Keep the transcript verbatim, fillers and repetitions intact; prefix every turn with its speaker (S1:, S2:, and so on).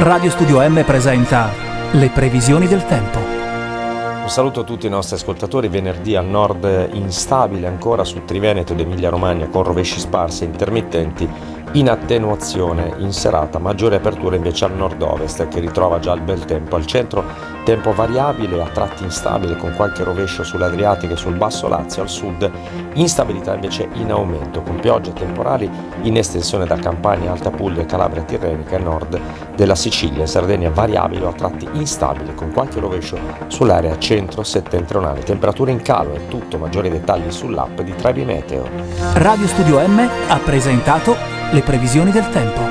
S1: Radio Studio M presenta le previsioni del tempo.
S2: Un saluto a tutti i nostri ascoltatori. Venerdì al nord instabile ancora sul Triveneto ed Emilia Romagna con rovesci sparsi e intermittenti in attenuazione in serata, maggiore apertura invece al nord-ovest che ritrova già il bel tempo. Al centro tempo variabile, a tratti instabile con qualche rovescio sull'Adriatico e sul basso Lazio. Al sud instabilità invece in aumento con piogge temporali in estensione da Campania, Alta Puglia, Calabria Tirrenica e nord della Sicilia. Sardegna variabile o a tratti instabile con qualche rovescio sull'area centro-settentrionale. Temperature in calo, è tutto. Maggiori dettagli sull'app di Trebi Meteo.
S1: Radio Studio M ha presentato le previsioni del tempo.